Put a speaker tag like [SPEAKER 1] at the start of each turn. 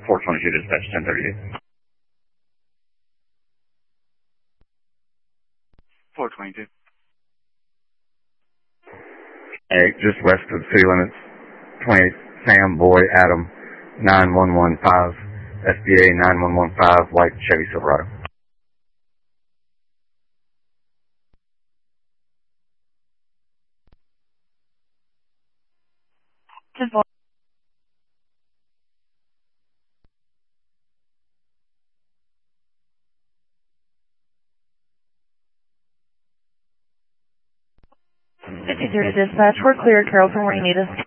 [SPEAKER 1] 422 dispatch 1038.
[SPEAKER 2] 422.
[SPEAKER 1] Hey, just west of the city limits. 28 Sam Boy Adam 9115 SBA 9115 white Chevy Silverado.
[SPEAKER 3] Dispatch, we're clear. Carrollton, where you need us.